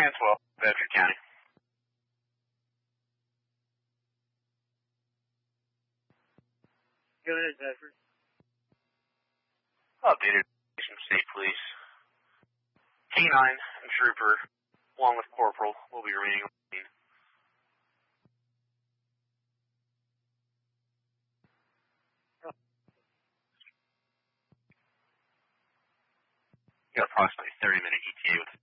Transwell, Bedford County. Go ahead, Bedford. Updated State Police. K9 and Trooper, along with Corporal, will be remaining on the scene. You got approximately 30-minute ETA with